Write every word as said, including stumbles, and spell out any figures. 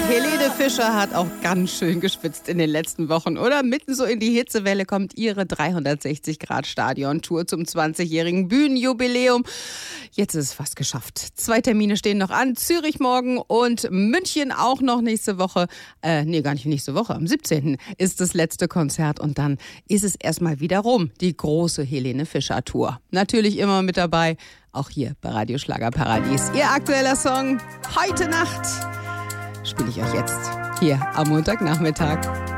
Helene Fischer hat auch ganz schön geschwitzt in den letzten Wochen, oder? Mitten so in die Hitzewelle kommt ihre dreihundertsechzig Grad Stadion-Tour zum zwanzigjährigen Bühnenjubiläum. Jetzt ist es fast geschafft. Zwei Termine stehen noch an. Zürich morgen und München auch noch nächste Woche. Äh, nee, gar nicht nächste Woche. Am siebzehnten ist das letzte Konzert und dann ist es erstmal wieder rum. Die große Helene Fischer-Tour. Natürlich immer mit dabei, auch hier bei Radio Schlagerparadies. Ihr aktueller Song, Heute Nacht, spiele ich euch jetzt hier am Montagnachmittag.